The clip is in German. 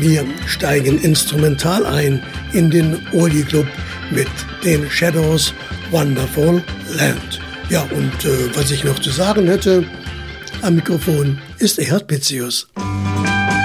Wir steigen instrumental ein in den Oldie Club mit den Shadows Wonderful Land. Ja, und was ich noch zu sagen hätte, am Mikrofon ist Erhard Pitzius.